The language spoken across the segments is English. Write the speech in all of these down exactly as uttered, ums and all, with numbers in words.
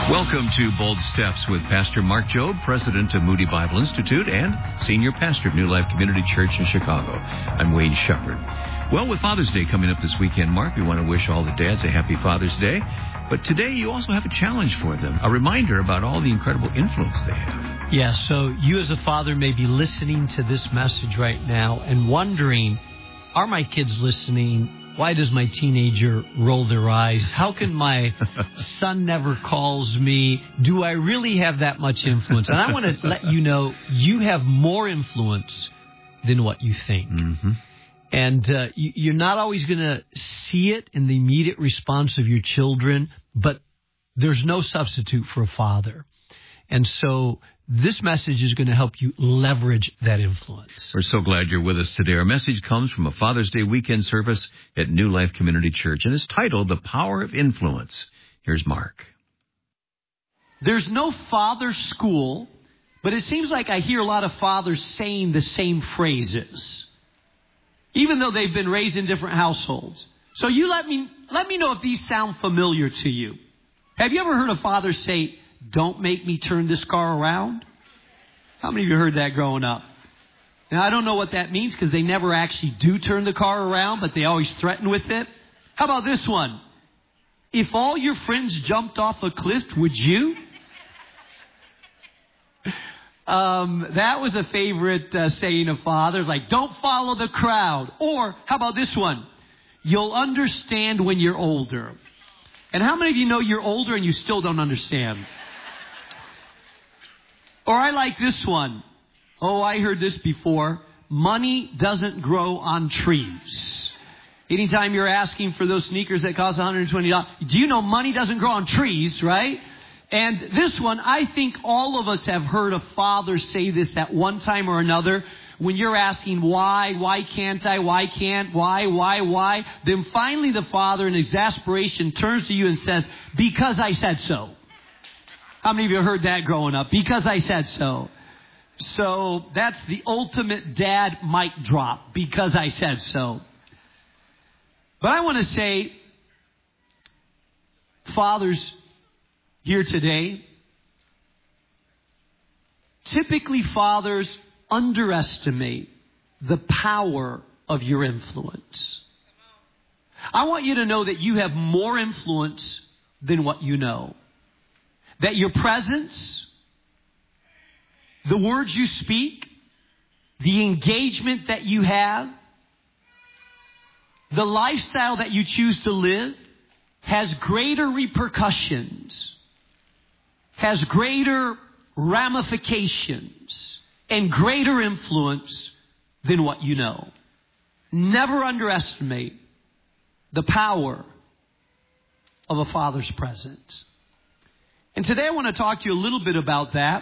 Welcome to Bold Steps with Pastor Mark Jobe, President of Moody Bible Institute and Senior Pastor of New Life Community Church in Chicago. I'm Wayne Shepherd. Well, with Father's Day coming up this weekend, Mark, we want to wish all the dads a happy Father's Day. But today you also have a challenge for them, a reminder about all the incredible influence they have. Yeah, so you as a father may be listening to this message right now and wondering, are my kids listening? Why does my teenager roll their eyes? How can my son never calls me? Do I really have that much influence? And I want to let you know, you have more influence than what you think. Mm-hmm. And uh, you, you're not always going to see it in the immediate response of your children, but there's no substitute for a father. And so this message is going to help you leverage that influence. We're so glad you're with us today. Our message comes from a Father's Day weekend service at New Life Community Church, and it's titled The Power of Influence. Here's Mark. There's no father school, but it seems like I hear a lot of fathers saying the same phrases, even though they've been raised in different households. So you let me let me know if these sound familiar to you. Have you ever heard a father say, "Don't make me turn this car around"? How many of you heard that growing up? Now, I don't know what that means because they never actually do turn the car around, but they always threaten with it. How about this one? If all your friends jumped off a cliff, would you? Um, that was a favorite uh, saying of fathers, like, don't follow the crowd. Or, how about this one? You'll understand when you're older. And how many of you know you're older and you still don't understand? Or I like this one. Oh, I heard this before. Money doesn't grow on trees. Anytime you're asking for those sneakers that cost one hundred twenty dollars, do you know money doesn't grow on trees, right? And this one, I think all of us have heard a father say this at one time or another. When you're asking why, why can't I, why can't, why, why, why, then finally the father in exasperation turns to you and says, because I said so. How many of you heard that growing up? Because I said so. So that's the ultimate dad mic drop, because I said so. But I want to say, fathers here today, typically fathers underestimate the power of your influence. I want you to know that you have more influence than what you know. That your presence, the words you speak, the engagement that you have, the lifestyle that you choose to live has greater repercussions, has greater ramifications, and greater influence than what you know. Never underestimate the power of a father's presence. And today I want to talk to you a little bit about that.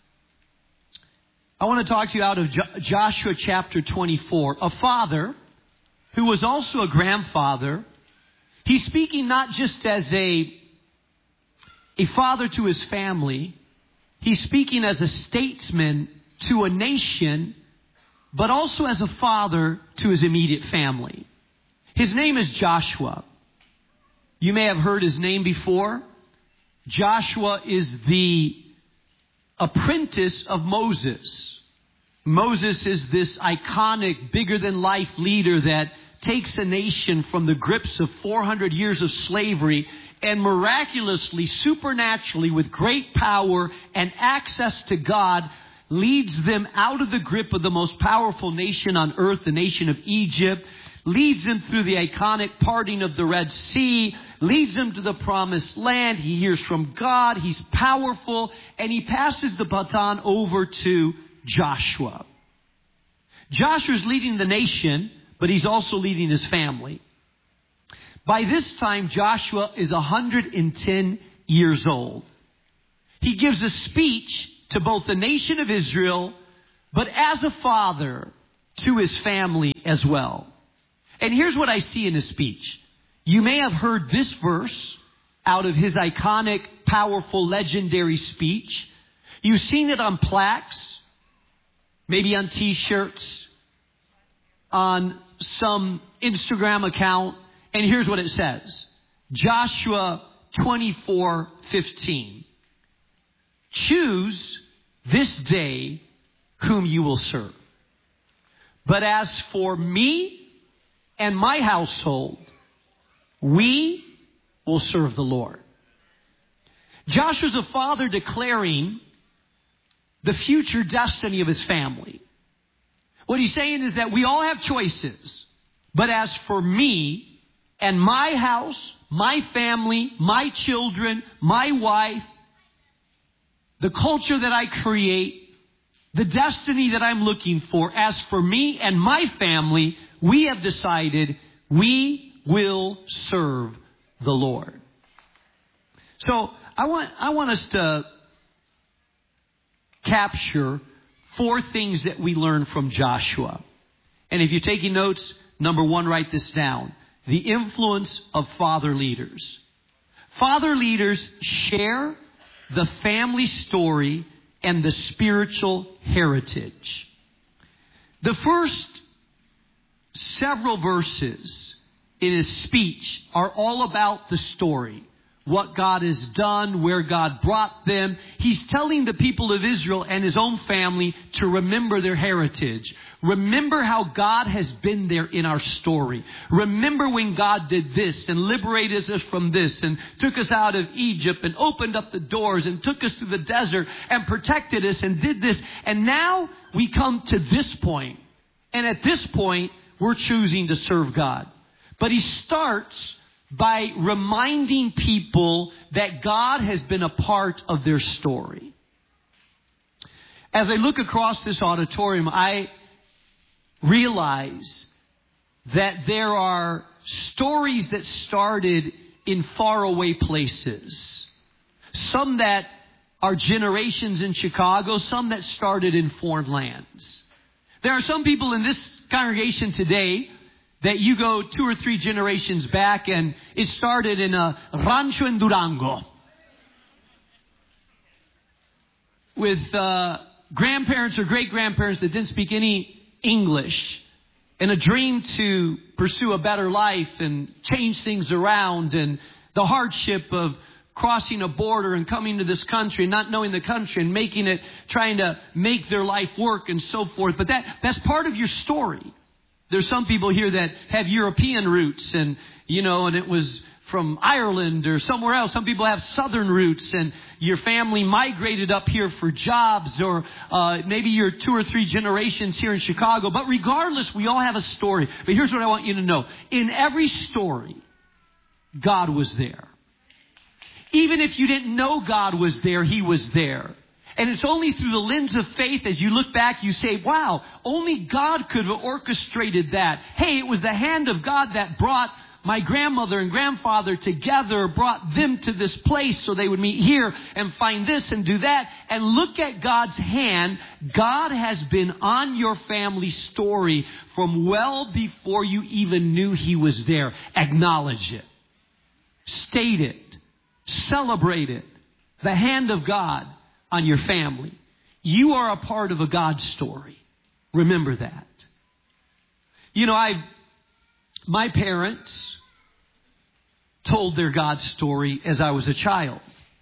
I want to talk to you out of Jo- Joshua chapter twenty-four. A father who was also a grandfather. He's speaking not just as a, a father to his family. He's speaking as a statesman to a nation, but also as a father to his immediate family. His name is Joshua. You may have heard his name before. Joshua is the apprentice of Moses. Moses is this iconic, bigger-than-life leader that takes a nation from the grips of four hundred years of slavery and miraculously, supernaturally, with great power and access to God, leads them out of the grip of the most powerful nation on earth, the nation of Egypt, leads them through the iconic parting of the Red Sea, leads them to the promised land. He hears from God. He's powerful. And he passes the baton over to Joshua. Joshua's leading the nation, but he's also leading his family. By this time, Joshua is one hundred ten years old. He gives a speech to both the nation of Israel, but as a father to his family as well. And here's what I see in his speech. You may have heard this verse out of his iconic, powerful, legendary speech. You've seen it on plaques, maybe on T-shirts, on some Instagram account. And here's what it says. Joshua twenty-four fifteen. choose this day whom you will serve. But as for me and my household, we will serve the Lord. Joshua's a father declaring the future destiny of his family. What he's saying is that we all have choices. But as for me and my house, my family, my children, my wife, the culture that I create, the destiny that I'm looking for, as for me and my family, we have decided we will serve the Lord. So I want, I want us to capture four things that we learn from Joshua. And if you're taking notes, number one, write this down. The influence of father leaders. Father leaders share the family story and the spiritual heritage. The first several verses in his speech are all about the story. What God has done, where God brought them. He's telling the people of Israel and his own family to remember their heritage. Remember how God has been there in our story. Remember when God did this and liberated us from this and took us out of Egypt and opened up the doors and took us through the desert and protected us and did this. And now we come to this point. And at this point, we're choosing to serve God. But he starts by reminding people that God has been a part of their story. As I look across this auditorium, I realize that there are stories that started in faraway places. Some that are generations in Chicago, some that started in foreign lands. There are some people in this congregation today that you go two or three generations back and it started in a rancho in Durango with uh, grandparents or great-grandparents that didn't speak any English and a dream to pursue a better life and change things around, and the hardship of crossing a border and coming to this country and not knowing the country and making it, trying to make their life work and so forth. But that that's part of your story. There's some people here that have European roots and, you know, and it was from Ireland or somewhere else. Some people have southern roots and your family migrated up here for jobs, or uh, maybe you're two or three generations here in Chicago. But regardless, we all have a story. But here's what I want you to know. In every story, God was there. Even if you didn't know God was there, He was there. And it's only through the lens of faith, as you look back, you say, wow, only God could have orchestrated that. Hey, it was the hand of God that brought my grandmother and grandfather together, brought them to this place so they would meet here and find this and do that. And look at God's hand. God has been on your family story from well before you even knew He was there. Acknowledge it. State it. Celebrate it. The hand of God on your family. You are a part of a God story. Remember that. You know, I, my parents told their God story as I was a child.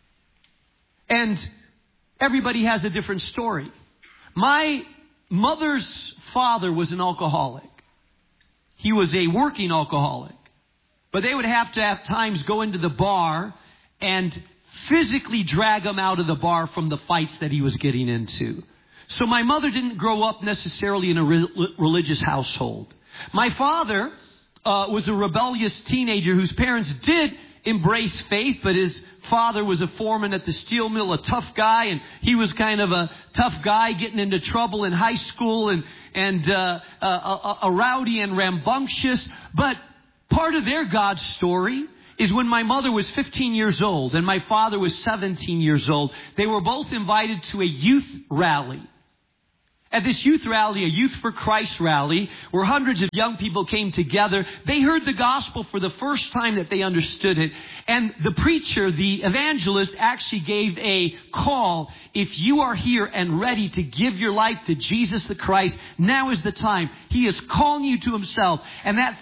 And everybody has a different story. My mother's father was an alcoholic. He was a working alcoholic. But they would have to have times go into the bar and physically drag him out of the bar from the fights that he was getting into. So my mother didn't grow up necessarily in a re- religious household. My father uh, was a rebellious teenager whose parents did embrace faith, but his father was a foreman at the steel mill, a tough guy, and he was kind of a tough guy getting into trouble in high school and, and uh, a, a, a rowdy and rambunctious. But part of their God story is when my mother was fifteen years old and my father was seventeen years old. They were both invited to a youth rally. At this youth rally, a Youth for Christ rally, where hundreds of young people came together, they heard the gospel for the first time that they understood it. And the preacher, the evangelist, actually gave a call. If you are here and ready to give your life to Jesus the Christ, now is the time. He is calling you to Himself. And that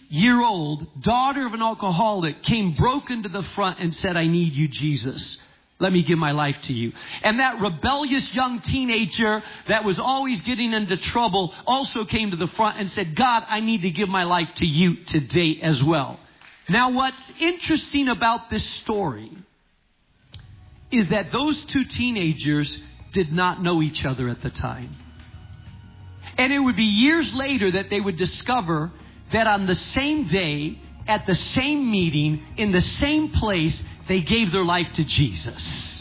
fifteen-year-old daughter of an alcoholic came broken to the front and said, I need you, Jesus. let me give my life to you. And that rebellious young teenager that was always getting into trouble also came to the front and said, God, I need to give my life to you today as well. Now, what's interesting about this story is that those two teenagers did not know each other at the time. And it would be years later that they would discover that on the same day, at the same meeting, in the same place, they gave their life to Jesus.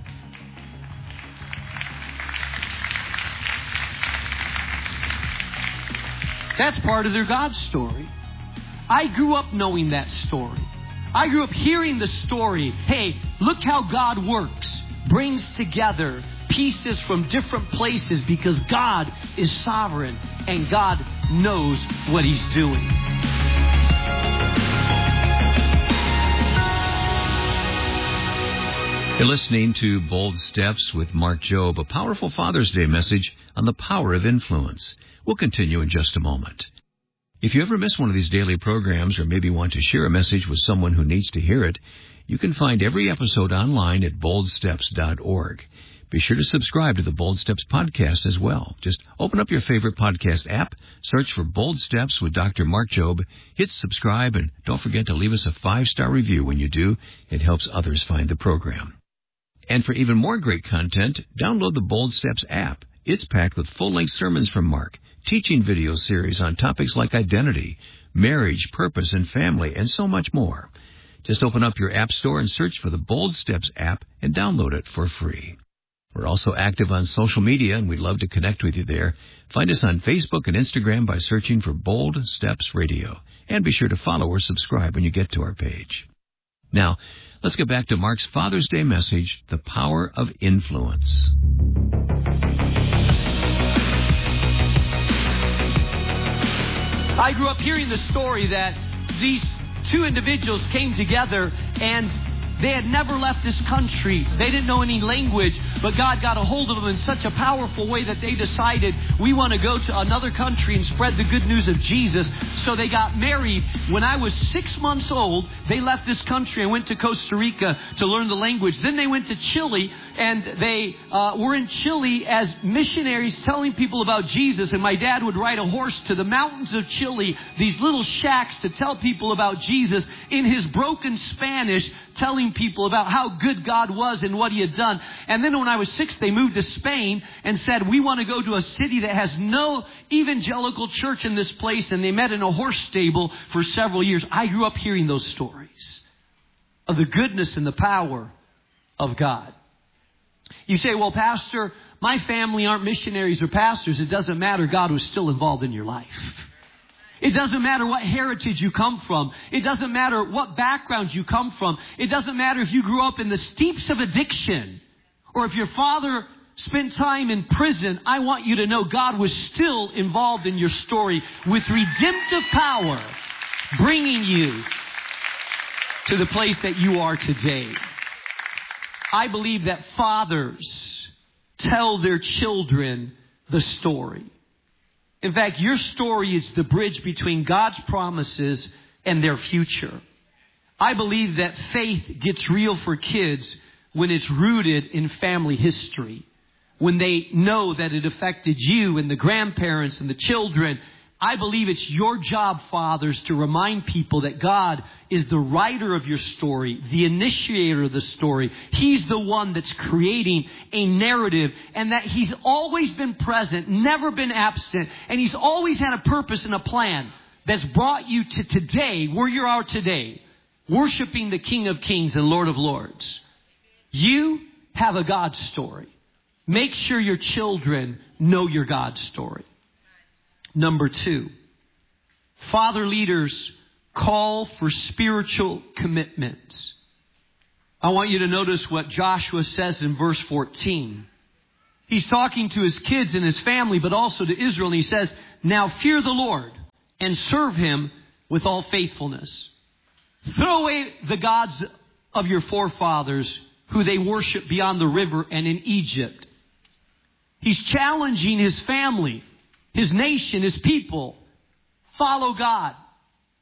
That's part of their God story. I grew up knowing that story. I grew up hearing the story. Hey, look how God works. Brings together pieces from different places because God is sovereign and God knows what He's doing. You're listening to Bold Steps with Mark Jobe, a powerful Father's Day message on the power of influence. We'll continue in just a moment. If you ever miss one of these daily programs or maybe want to share a message with someone who needs to hear it, you can find every episode online at bold steps dot org. Be sure to subscribe to the Bold Steps podcast as well. Just open up your favorite podcast app, search for Bold Steps with Doctor Mark Jobe, hit subscribe, and don't forget to leave us a five-star review when you do. It helps others find the program. And for even more great content, download the Bold Steps app. It's packed with full-length sermons from Mark, teaching video series on topics like identity, marriage, purpose, and family, and so much more. Just open up your app store and search for the Bold Steps app and download it for free. We're also active on social media, and we'd love to connect with you there. Find us on Facebook and Instagram by searching for Bold Steps Radio. And be sure to follow or subscribe when you get to our page. Now, let's get back to Mark's Father's Day message, The Power of Influence. I grew up hearing the story that these two individuals came together and they had never left this country. They didn't know any language, but God got a hold of them in such a powerful way that they decided, we want to go to another country and spread the good news of Jesus. So they got married. When I was six months old, they left this country and went to Costa Rica to learn the language. Then they went to Chile, and they uh, were in Chile as missionaries telling people about Jesus. And my dad would ride a horse to the mountains of Chile, these little shacks, to tell people about Jesus in his broken Spanish, telling people about how good God was and what He had done. And then when I was six, they moved to Spain and said, we want to go to a city that has no evangelical church in this place. And they met in a horse stable for several years. I grew up hearing those stories of the goodness and the power of God. You say, well, Pastor, my family aren't missionaries or pastors. It doesn't matter. God was still involved in your life. It doesn't matter what heritage you come from. It doesn't matter what background you come from. It doesn't matter if you grew up in the steeps of addiction or if your father spent time in prison. I want you to know God was still involved in your story with redemptive power, bringing you to the place that you are today. I believe that fathers tell their children the story. In fact, your story is the bridge between God's promises and their future. I believe that faith gets real for kids when it's rooted in family history. When they know that it affected you and the grandparents and the children. I believe it's your job, fathers, to remind people that God is the writer of your story, the initiator of the story. He's the one that's creating a narrative, and that He's always been present, never been absent, and He's always had a purpose and a plan that's brought you to today, where you are today, worshiping the King of Kings and Lord of Lords. You have a God story. Make sure your children know your God story. Number two, father leaders call for spiritual commitments. I want you to notice what Joshua says in verse fourteen. He's talking to his kids and his family, but also to Israel. And he says, now fear the Lord and serve Him with all faithfulness. Throw away the gods of your forefathers who they worship beyond the river and in Egypt. He's challenging his family, his nation, his people. Follow God.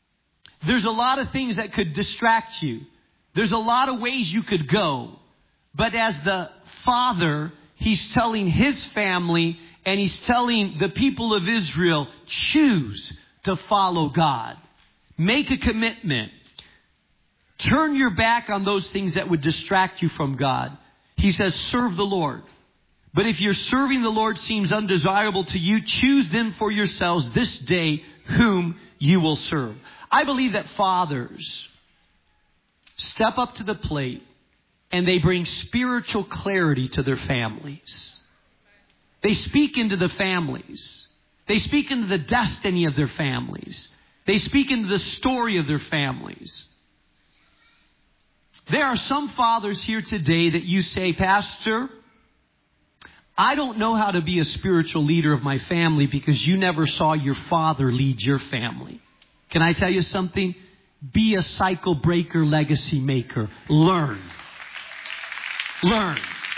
There's a lot of things that could distract you. There's a lot of ways you could go. But as the Father, He's telling His family and He's telling the people of Israel, choose to follow God. Make a commitment. Turn your back on those things that would distract you from God. He says, serve the Lord. But if your serving the Lord seems undesirable to you, choose then for yourselves this day whom you will serve. I believe that fathers step up to the plate and they bring spiritual clarity to their families. They speak into the families. They speak into the destiny of their families. They speak into the story of their families. There are some fathers here today that you say, Pastor, I don't know how to be a spiritual leader of my family because you never saw your father lead your family. Can I tell you something? Be a cycle breaker, legacy maker. Learn. Learn.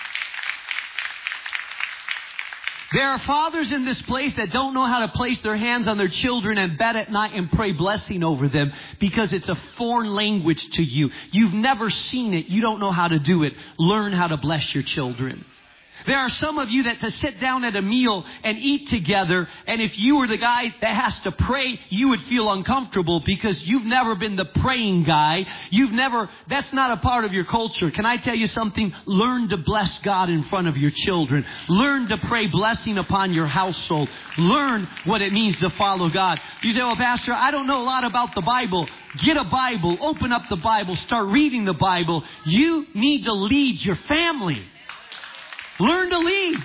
There are fathers in this place that don't know how to place their hands on their children and bed at night and pray blessing over them because it's a foreign language to you. You've never seen it. You don't know how to do it. Learn how to bless your children. There are some of you that to sit down at a meal and eat together, and if you were the guy that has to pray, you would feel uncomfortable because you've never been the praying guy. You've never, that's not a part of your culture. Can I tell you something? Learn to bless God in front of your children. Learn to pray blessing upon your household. Learn what it means to follow God. You say, well, Pastor, I don't know a lot about the Bible. Get a Bible. Open up the Bible. Start reading the Bible. You need to lead your family. Learn to lead.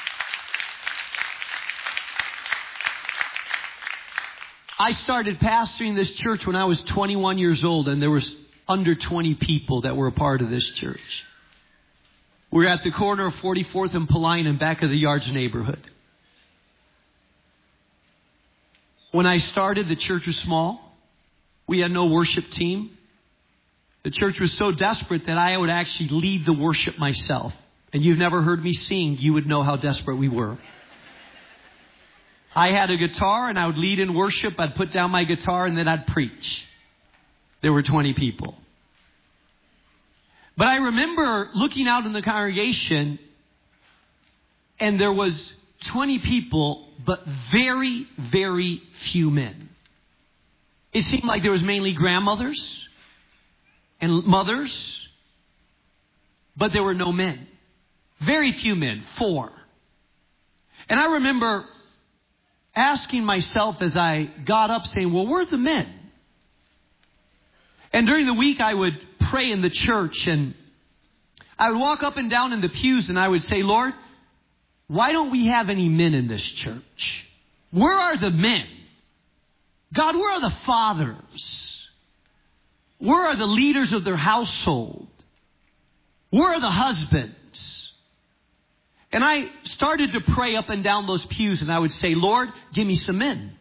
I started pastoring this church when I was twenty-one years old, and there was under twenty people that were a part of this church. We're at the corner of forty-fourth and Paline in back of the Yards neighborhood. When I started, the church was small. We had no worship team. The church was so desperate that I would actually lead the worship myself. And you've never heard me sing, you would know how desperate we were. I had a guitar and I would lead in worship. I'd put down my guitar and then I'd preach. There were twenty people. But I remember looking out in the congregation and there was twenty people, but very, very few men. It seemed like there was mainly grandmothers and mothers, but there were no men. Very few men, four. And I remember asking myself as I got up saying, well, where are the men? And during the week I would pray in the church and I would walk up and down in the pews and I would say, Lord, why don't we have any men in this church? Where are the men? God, where are the fathers? Where are the leaders of their household? Where are the husbands? And I started to pray up and down those pews and I would say, Lord, give me some men.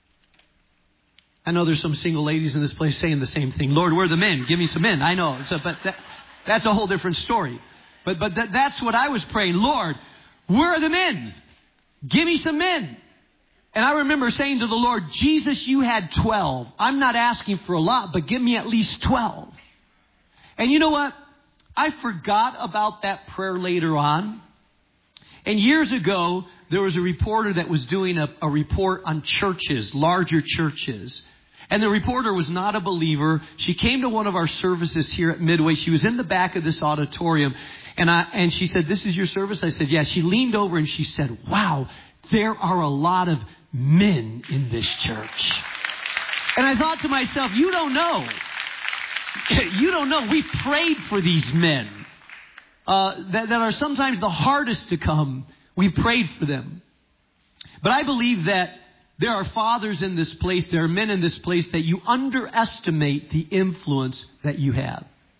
I know there's some single ladies in this place saying the same thing. Lord, where are the men? Give me some men. I know, a, but that, that's a whole different story. But but that, that's what I was praying. Lord, where are the men? Give me some men. And I remember saying to the Lord, Jesus, you had twelve. I'm not asking for a lot, but give me at least twelve. And you know what? I forgot about that prayer later on. And years ago, there was a reporter that was doing a, a report on churches, larger churches. And the reporter was not a believer. She came to one of our services here at Midway. She was in the back of this auditorium. And I and she said, this is your service? I said, yeah. She leaned over and she said, wow, there are a lot of men in this church. And I thought to myself, you don't know. You don't know. We prayed for these men. Uh, that, that are sometimes the hardest to come. We prayed for them. But I believe that there are fathers in this place, there are men in this place that you underestimate the influence that you have.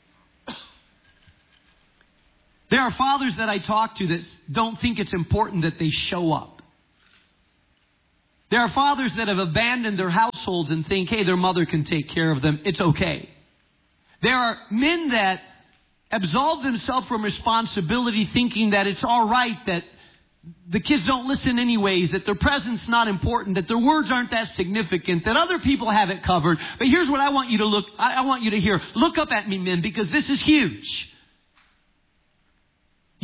There are fathers that I talk to that don't think it's important that they show up. There are fathers that have abandoned their households and think, hey, their mother can take care of them. It's okay. There are men that absolve themselves from responsibility, thinking that it's all right, that the kids don't listen anyways, that their presence not important, that their words aren't that significant, that other people have it covered. But here's what I want you to look, I want you to hear. Look up at me, men, because this is huge.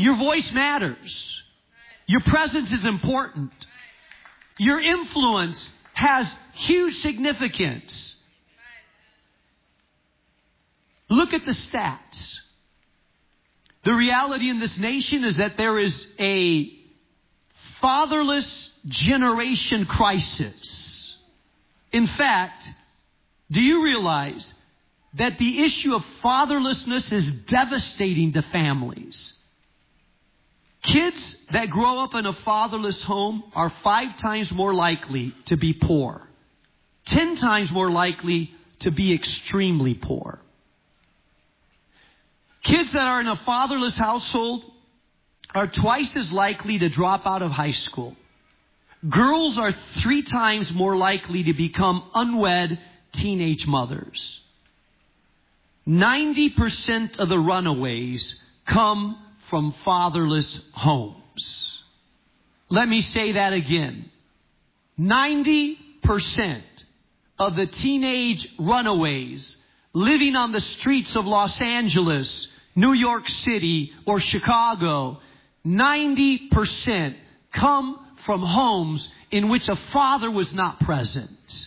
Your voice matters. Your presence is important. Your influence has huge significance. Look at the stats. The reality in this nation is that there is a fatherless generation crisis. In fact, do you realize that the issue of fatherlessness is devastating to families? Kids that grow up in a fatherless home are five times more likely to be poor, ten times more likely to be extremely poor. Kids that are in a fatherless household are twice as likely to drop out of high school. Girls are three times more likely to become unwed teenage mothers. ninety percent of the runaways come from fatherless homes. Let me say that again. ninety percent of the teenage runaways living on the streets of Los Angeles, New York City, or Chicago, ninety percent come from homes in which a father was not present.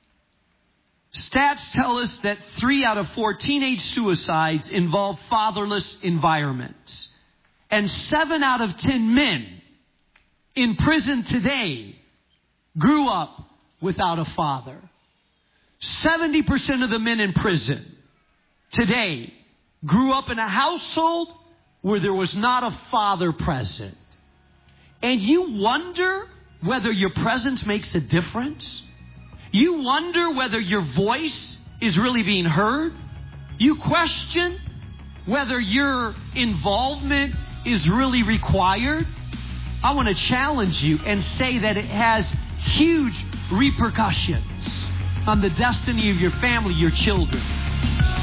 Stats tell us that three out of four teenage suicides involve fatherless environments. And seven out of ten men in prison today grew up without a father. seventy percent of the men in prison today grew up in a household where there was not a father present. And you wonder whether your presence makes a difference? You wonder whether your voice is really being heard? You question whether your involvement is really required? I want to challenge you and say that it has huge repercussions on the destiny of your family, your children.